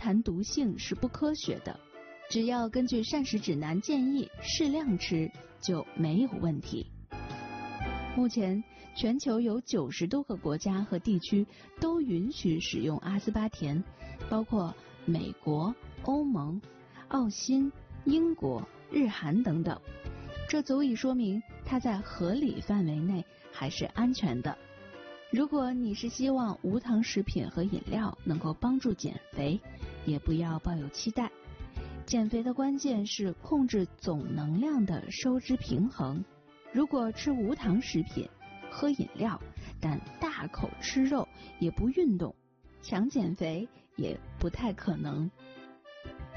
含毒性是不科学的，只要根据膳食指南建议适量吃就没有问题。目前全球有90多个国家和地区都允许使用阿斯巴甜，包括美国、欧盟、澳新、英国、日韩等等，这足以说明它在合理范围内还是安全的。如果你是希望无糖食品和饮料能够帮助减肥，也不要抱有期待。减肥的关键是控制总能量的收支平衡。如果吃无糖食品、喝饮料，但大口吃肉，也不运动，想减肥也不太可能。